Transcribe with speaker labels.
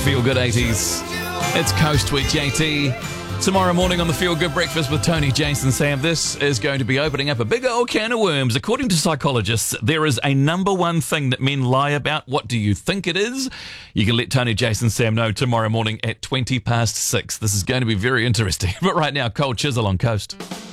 Speaker 1: Feel Good 80s. It's Coast with JT. Tomorrow morning on the Feel Good Breakfast with Tony, Jason, Sam, this is going to be opening up a big old can of worms. According to psychologists, there is a number one thing that men lie about. What do you think it is? You can let Tony, Jason, Sam know tomorrow morning at 6:20. This is going to be very interesting. But right now, Cold Chisel on Coast.